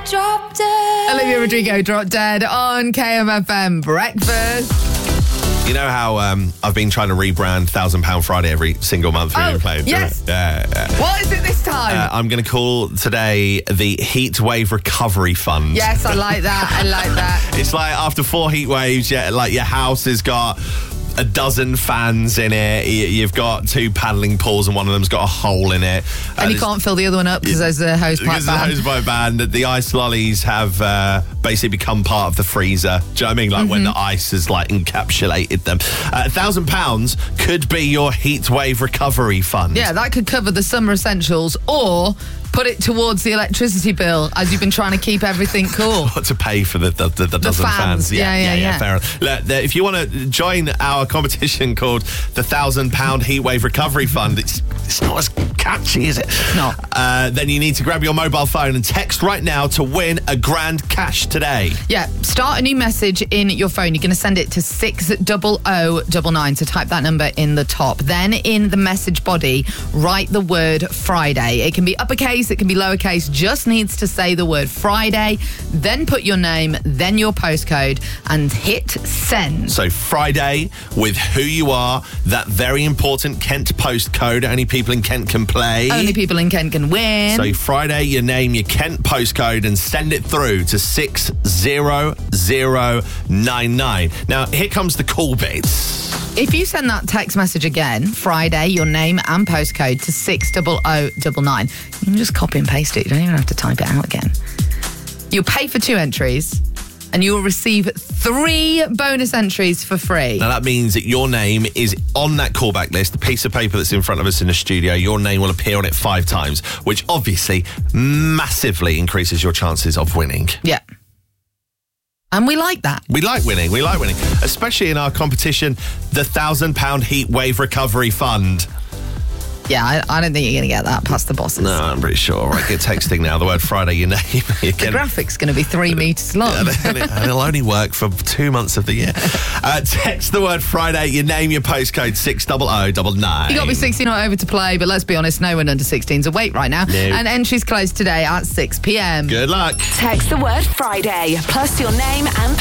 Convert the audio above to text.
Drop Dead. Olivia Rodrigo, Drop Dead on KMFM Breakfast. You know how I've been trying to rebrand £1,000 Friday every single month we've been playing? Yes. Yeah. What is it this time? I'm going to call today the Heat Wave Recovery Fund. Yes, I like that. It's like after 4 heat waves, like your house has got a dozen fans in it. You've got 2 paddling pools and one of them's got a hole in it. And you can't fill the other one up because there's the hose pipe ban. Because the hose pipe ban. The ice lollies have basically become part of the freezer. Do you know what I mean? Like when the ice has like encapsulated them. £1,000 could be your heat wave recovery fund. Yeah, that could cover the summer essentials or put it towards the electricity bill as you've been trying to keep everything cool. What to pay for the dozen fans. Yeah. Fair enough. Look, if you want to join our competition called the £1,000 Heatwave Recovery Fund, it's not as catchy, is it? No. Then you need to grab your mobile phone and text right now to win a grand cash today. Yeah, start a new message in your phone. You're going to send it to 60099. So type that number in the top. Then in the message body, write the word Friday. It can be uppercase, it can be lowercase, just needs to say the word Friday, then put your name, then your postcode, and hit send. So Friday with who you are, that very important Kent postcode. Only people in Kent can play. Only people in Kent can win. So Friday, your name, your Kent postcode, and send it through to 60099. Now, here comes the cool bits. If you send that text message again, Friday, your name and postcode to 60099, you can just copy and paste it. You don't even have to type it out again. You'll pay for 2 entries and you will receive 3 bonus entries for free. Now, that means that your name is on that callback list, the piece of paper that's in front of us in the studio. Your name will appear on it 5 times, which obviously massively increases your chances of winning. Yeah. And we like that. We like winning, especially in our competition, the £1,000 Heat Wave Recovery Fund. Yeah, I don't think you're going to get that past the bosses. No, I'm pretty sure. All right, get texting now. The word Friday, your name. The graphic's going to be 3 metres long. And it'll only work for 2 months of the year. Text the word Friday, your name, your postcode, 60099. You got to be 16 or over to play, but let's be honest, no one under 16's awake right now. No. And entries close today at 6 p.m. Good luck. Text the word Friday plus your name and